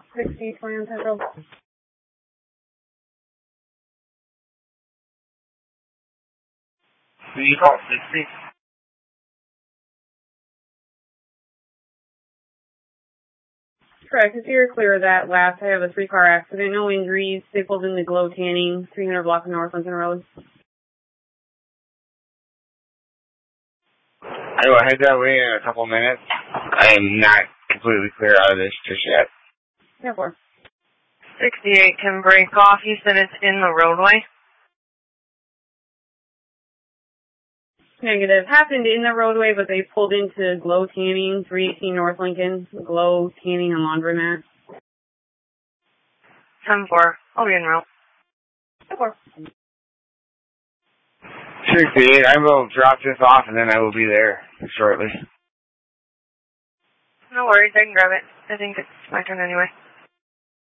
60, 20 Central. Did you call 60? Correct. If you're clear of that last, I have a 3-car accident, no injuries. They pulled into Glow Tanning, 300 block of North Lincoln Road. I will head that way in a couple minutes. I am not completely clear out of this just yet. Yeah, 4. 68 can break off. You said it's in the roadway? Negative. Happened in the roadway, but they pulled into Glow Tanning, 318 North Lincoln, Glow Tanning and Laundromat. 10-4. I'll be en route. 4. 68, I will drop this off and then I will be there shortly. No worries, I can grab it. I think it's my turn anyway.